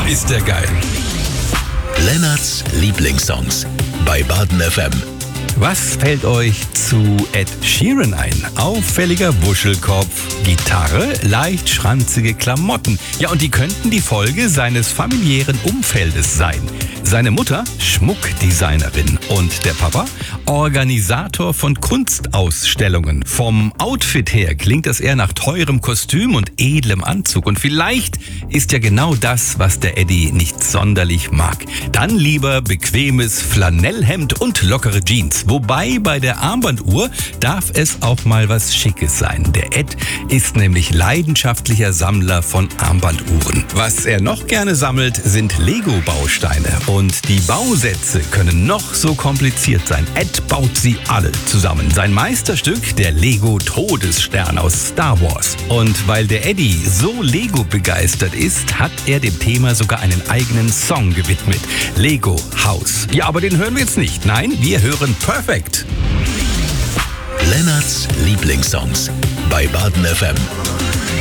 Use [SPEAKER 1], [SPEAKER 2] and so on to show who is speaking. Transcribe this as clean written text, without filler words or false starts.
[SPEAKER 1] ist der geil.
[SPEAKER 2] Lennarts Lieblingssongs bei Baden FM.
[SPEAKER 1] Was fällt euch zu Ed Sheeran ein? Auffälliger Wuschelkopf, Gitarre, leicht schranzige Klamotten. Ja, und die könnten die Folge seines familiären Umfeldes sein. Seine Mutter, Schmuckdesignerin, und der Papa, Organisator von Kunstausstellungen. Vom Outfit her klingt das eher nach teurem Kostüm und edlem Anzug. Und vielleicht ist ja genau das, was der Eddie nicht sonderlich mag. Dann lieber bequemes Flanellhemd und lockere Jeans. Wobei bei der Armbanduhr darf es auch mal was Schickes sein. Der Ed ist nämlich leidenschaftlicher Sammler von Armbanduhren. Was er noch gerne sammelt, sind Lego-Bausteine. Und die Bausätze können noch so kompliziert sein. Ed baut sie alle zusammen. Sein Meisterstück, der Lego-Todesstern aus Star Wars. Und weil der Eddie so Lego-begeistert ist, hat er dem Thema sogar einen eigenen Song gewidmet. Lego House. Ja, aber den hören wir jetzt nicht. Nein, wir hören Perfect.
[SPEAKER 2] Lennarts Lieblingssongs bei Baden FM.